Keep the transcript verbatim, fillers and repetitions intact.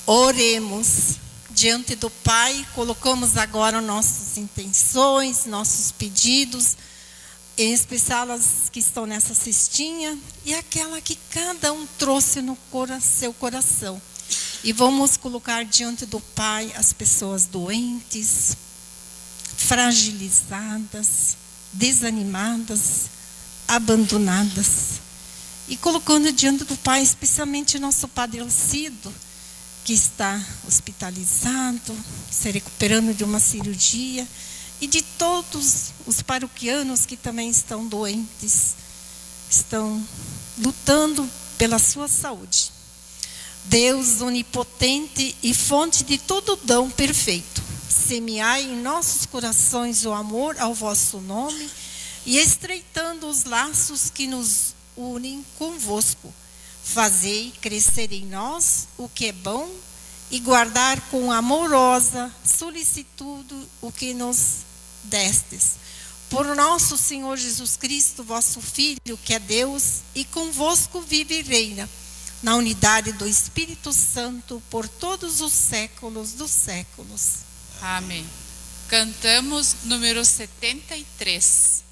Oremos. Diante do Pai, colocamos agora nossas intenções, nossos pedidos, em especial as que estão nessa cestinha e aquela que cada um trouxe no cora- seu coração. E vamos colocar diante do Pai as pessoas doentes, fragilizadas, desanimadas, abandonadas. E colocando diante do Pai, especialmente nosso Padre Alcido, que está hospitalizado, se recuperando de uma cirurgia, e de todos os paroquianos que também estão doentes, estão lutando pela sua saúde. Deus onipotente e fonte de todo dom perfeito, semeai em nossos corações o amor ao vosso nome e estreitando os laços que nos unem convosco, fazei crescer em nós o que é bom e guardar com amorosa solicitude o que nos destes. Por nosso Senhor Jesus Cristo, vosso Filho, que é Deus, e convosco vive e reina, na unidade do Espírito Santo, por todos os séculos dos séculos. Amém. Cantamos número setenta e três.